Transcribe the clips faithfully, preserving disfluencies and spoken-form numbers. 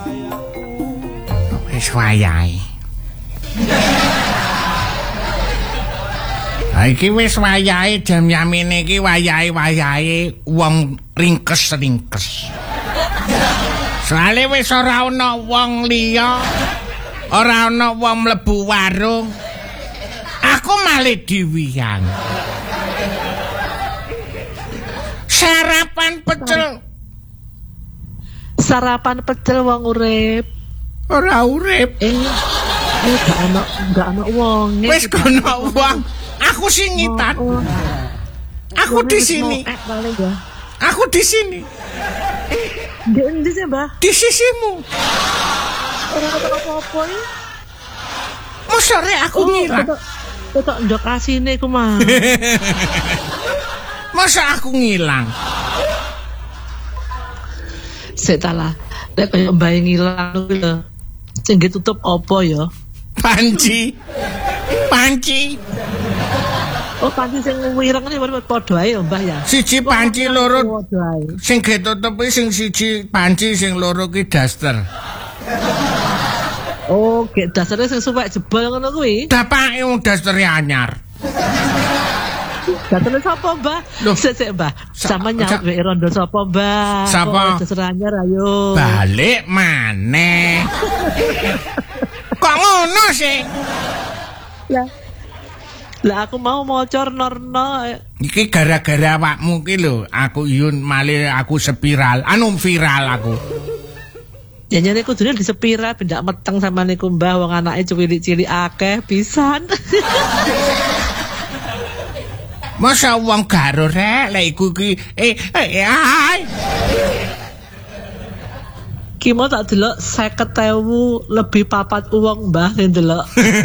Wis wayahe. Ha iki wis wayahe jam yamine iki wayahe-wayahe wong ringkes-ringkes. Soale wis ora ana wong liya, ora ana wong mlebu warung. Aku malih dhewean. Sarapan pecel. Sarapan pecel wong urip. Ora urip. Eh, eh gak ana gak ana wong. Wis kono wong. Aku sing ngitan. Oh, oh. Aku di sini. Eh, paling ya. Aku di sini. Di endi sih, Mbah? Di sisimu. Ora kata apa-apa iki. Mosok rek aku ngilang. Ketok ndok asine ku mah. Masa aku ngilang? Sik ta lah. Nek koyo mbae ngilang kuwi lho. Sing ditutup apa ya? Panci. Panci. Oh, panci sing wireng iki padha ae ya, Mbah ya. Siji panci loro. Sing ditutup iki sing siji panci sing loro ki daster. Oh, gek dasare sing suwek jebol ngono kuwi. Dapake wong dastere anyar. Datene sapa, Mbah? Sik sik, Mbah. Sama nyaut wae rondo sapa, Mbah? Sapa? Dasar anyar ayo. Balik maneh. Kok ngono sih? Lah. Lah aku mau maca norno. Iki gara-gara awakmu ki lho, aku yun malih aku spiral, anu viral aku. Ya nyane kudune di spiral bendak meteng sama niku Mbah wong anake cilik-cilik akeh pisan. Masa wong garo rek lek iku ki eh eh ai. Ki mau tak delok seket ewu lebih papat uang Mbah ning delok.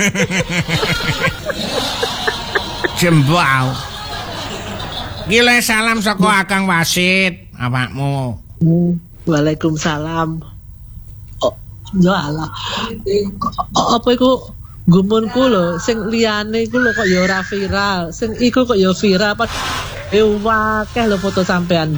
Jembau. Gile salam saka Akang Wasit awakmu. Hmm. Waalaikumsalam. Oh, ya Allah. Apa iku gumunku lho, sing liyane iku lho kok ya ora viral, sing iku kok ya viral. Eh wakeh lho foto sampean.